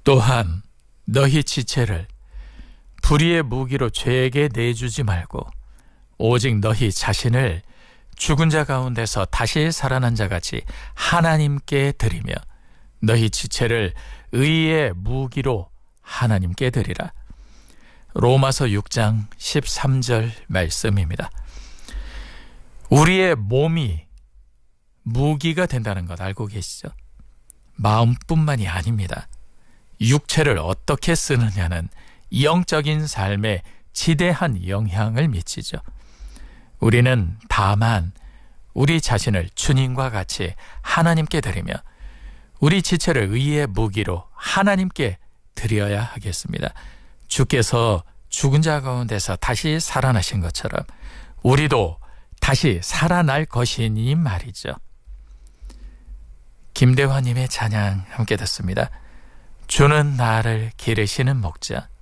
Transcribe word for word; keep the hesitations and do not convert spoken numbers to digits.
또한 너희 지체를 불의의 무기로 죄에게 내주지 말고 오직 너희 자신을 죽은 자 가운데서 다시 살아난 자같이 하나님께 드리며 너희 지체를 의의 무기로 하나님께 드리라. 로마서 육 장 십삼 절 말씀입니다. 우리의 몸이 무기가 된다는 것 알고 계시죠? 마음뿐만이 아닙니다. 육체를 어떻게 쓰느냐는 영적인 삶에 지대한 영향을 미치죠. 우리는 다만 우리 자신을 주님과 같이 하나님께 드리며 우리 지체를 의의 무기로 하나님께 드려야 하겠습니다. 주께서 죽은 자 가운데서 다시 살아나신 것처럼 우리도 다시 살아날 것이니 말이죠. 김대화님의 찬양 함께 듣습니다. 주는 나를 기르시는 목자,